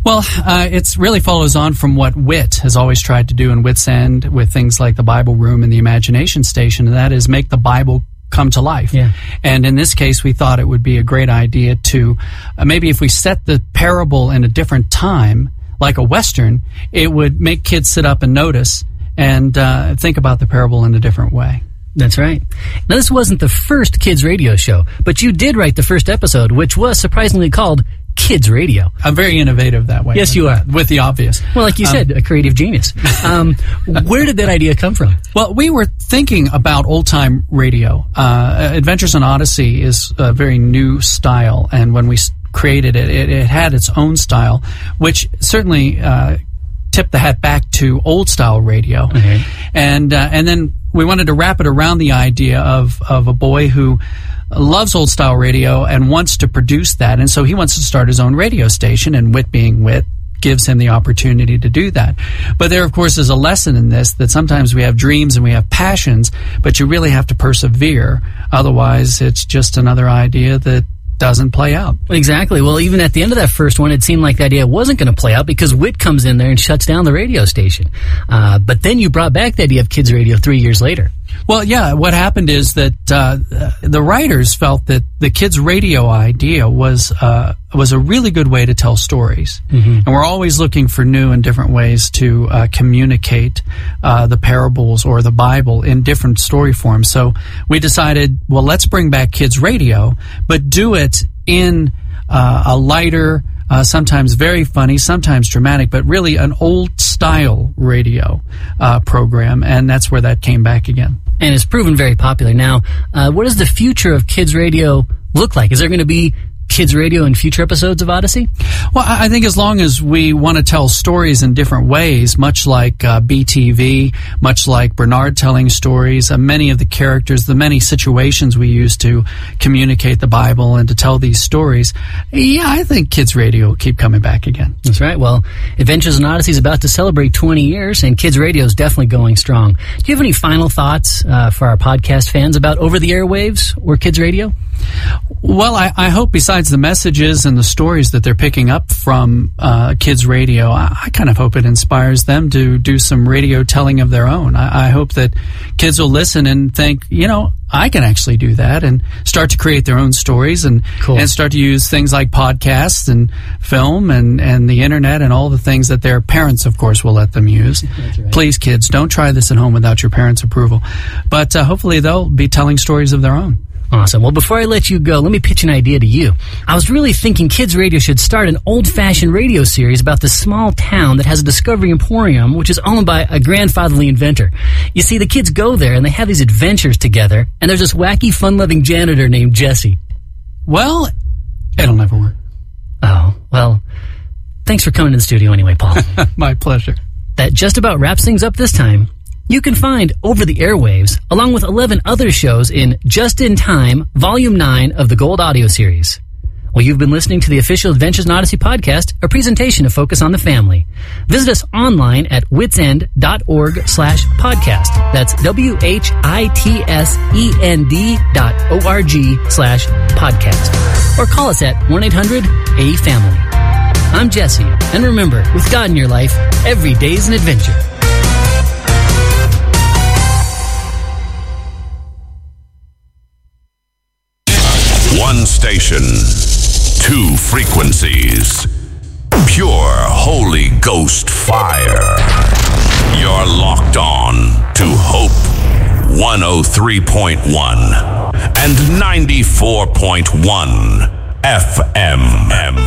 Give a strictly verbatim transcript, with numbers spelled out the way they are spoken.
Well, uh, it really follows on from what WIT has always tried to do in WIT's End with things like the Bible Room and the Imagination Station, and that is make the Bible come to life. Yeah. And in this case, we thought it would be a great idea to uh, maybe if we set the parable in a different time, like a Western, it would make kids sit up and notice and uh, think about the parable in a different way. That's right. Now, this wasn't the first kids radio show, but you did write the first episode, which was surprisingly called Kids Radio. I'm very innovative that way. Yes, you are. With the obvious. Well, like you um, said, a creative genius. Um, where did that idea come from? Well, we were thinking about old-time radio. Uh, Adventures in Odyssey is a very new style, and when we created it, it, it had its own style, which certainly uh, tipped the hat back to old-style radio. Okay. And uh, and then we wanted to wrap it around the idea of, of a boy who loves old-style radio and wants to produce that, and so he wants to start his own radio station, and WIT being WIT gives him the opportunity to do that. But there, of course, is a lesson in this that sometimes we have dreams and we have passions, but you really have to persevere. Otherwise, it's just another idea that doesn't play out. Exactly. Well, even at the end of that first one, it seemed like the idea wasn't going to play out because WIT comes in there and shuts down the radio station. Uh, but then you brought back the idea of kids radio three years later. Well, yeah, what happened is that uh, the writers felt that the kids' radio idea was uh, was a really good way to tell stories. Mm-hmm. And we're always looking for new and different ways to uh, communicate uh, the parables or the Bible in different story forms. So we decided, well, let's bring back kids' radio, but do it in uh, a lighter, Uh, sometimes very funny, sometimes dramatic, but really an old-style radio uh, program, and that's where that came back again. And it's proven very popular. Now, uh, what does the future of kids radio look like? Is there going to be kids radio in future episodes of Odyssey? Well, I think as long as we want to tell stories in different ways, much like uh, B T V, much like Bernard telling stories, uh, many of the characters, the many situations we use to communicate the Bible and to tell these stories, yeah, I think kids radio will keep coming back again. That's right. Well, Adventures in Odyssey is about to celebrate twenty years, and kids radio is definitely going strong. Do you have any final thoughts uh, for our podcast fans about over the airwaves or kids radio? Well, I, I hope besides the messages and the stories that they're picking up from uh, kids radio, I, I kind of hope it inspires them to do some radio telling of their own. I, I hope that kids will listen and think, you know, I can actually do that, and start to create their own stories and cool. and start to use things like podcasts and film and, and the internet and all the things that their parents, of course, will let them use. That's right. Please, kids, don't try this at home without your parents' approval. But uh, hopefully they'll be telling stories of their own. Awesome. Well, before I let you go, let me pitch an idea to you. I was really thinking Kids Radio should start an old-fashioned radio series about this small town that has a Discovery Emporium, which is owned by a grandfatherly inventor. You see, the kids go there, and they have these adventures together, and there's this wacky, fun-loving janitor named Jesse. Well, it'll never work. Oh, well, thanks for coming to the studio anyway, Paul. My pleasure. That just about wraps things up this time. You can find Over the Airwaves, along with eleven other shows in Just in Time, Volume nine of the Gold Audio Series. Well, you've been listening to the official Adventures in Odyssey podcast, a presentation of Focus on the Family. Visit us online at witsend dot org slash podcast. That's W H I T S E N D dot O R G slash podcast. Or call us at one eight hundred A family. I'm Jesse, and remember, with God in your life, every day's an adventure. One station, two frequencies, pure Holy Ghost fire. You're locked on to Hope one oh three point one and ninety-four point one F M.